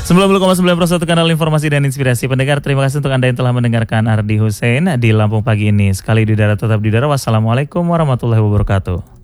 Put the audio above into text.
90,9% kanal informasi dan inspirasi. Pendengar, terima kasih untuk Anda yang telah mendengarkan Ardi Hussein di Lampung pagi ini. Sekali di udara tetap di udara. Wassalamualaikum warahmatullahi wabarakatuh.